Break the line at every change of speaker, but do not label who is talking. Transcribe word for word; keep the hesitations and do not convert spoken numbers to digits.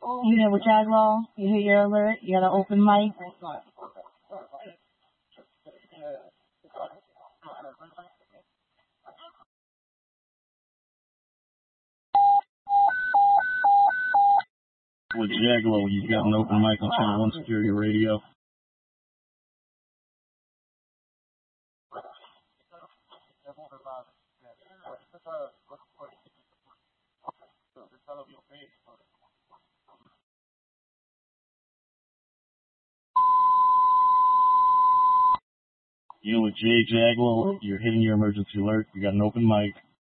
You there with Jaglo? You hear your alert? You got an open mic?
With Jaglo, you've got an open mic on Channel one Security Radio. You with Jay Jaglo, you're hitting your emergency alert. You got an open mic.